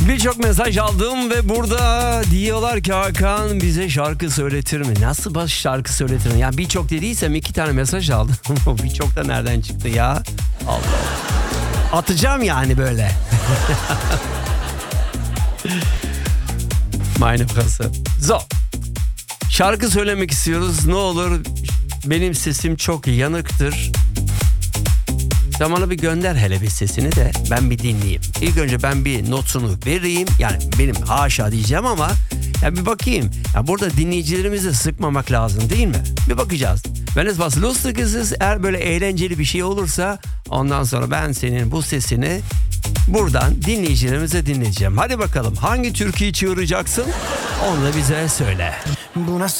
Birçok mesaj aldım ve burada diyorlar ki Hakan bize şarkı söyletir mi? Nasıl baş şarkı söyletir mi? Yani birçok dediysem 2 tane mesaj aldım. Birçok da nereden çıktı ya? Allah. Atacağım yani böyle. Meine Fresse. So. Şarkı söylemek istiyoruz. Ne olur benim sesim çok yanıktır. Sen bana bir gönder hele bir sesini de ben bir dinleyeyim. İlk önce ben bir notunu vereyim. Yani benim haşa diyeceğim ama ya bir bakayım. Ya burada dinleyicilerimizi sıkmamak lazım değil mi? Bir bakacağız. Wenn es was Lustiges ist, eğer böyle eğlenceli bir şey olursa ondan sonra ben senin bu sesini buradan dinleyicilerimize dinleyeceğim. Hadi bakalım hangi türküyü çığıracaksın? Onu da bize söyle. Buna